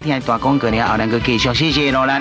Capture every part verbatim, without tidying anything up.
听大广告了后，咱个继续，谢谢罗兰。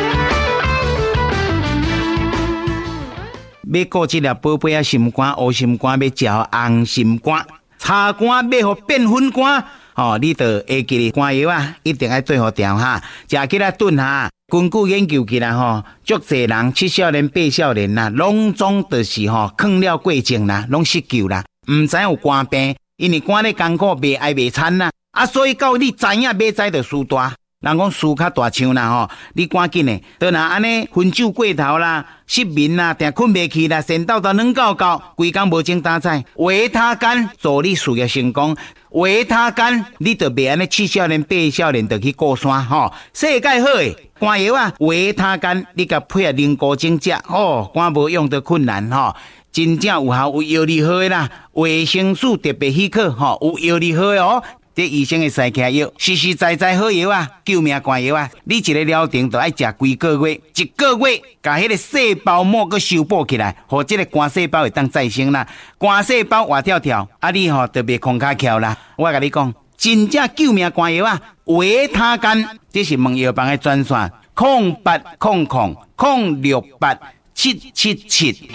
要顾这粒宝贝啊心肝、黑心肝，要嚼红心肝，茶肝要互变粉肝。哦，你着会记哩，肝药啊，一定要做好调哈，食起来炖哈。根据研究起来吼，足侪人七少年、八少年啦，拢总就是吼囥了过程啦，拢失救啦，唔知有肝病，因为肝咧艰苦，袂爱袂餐啦，啊，所以到你知影要知着输大。人讲输较大枪啦吼，你赶紧诶，倒若安尼昏酒过头啦，失眠啦，定困袂去啦，神叨叨软搞搞，规工无精打采。维他干助你事业成功，维他干你着袂安尼七少年八少年着去过山吼，世界好诶，肝药啊，维他干你甲配合灵菇精食，哦，肝无用着困难吼。真正有效有药力好诶啦，维生素特别许可吼，有药力好诶哦。这医生的塞卡药，实实在在好药啊，救命肝药啊！你一个疗程就要食几个月，一个月把迄个细胞膜个修补起来，或这个肝细胞会当再生啦。肝细胞活跳跳，啊你吼特别空卡翘啦。我甲你讲，真正救命肝药啊！维他干，这是问药房的专线，空八空空空六八七七七。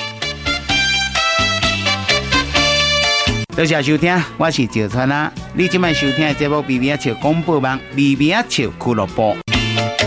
多谢收听，我是赵川啊。你今晚收听的节目《微微笑广播网》，微微笑俱乐部。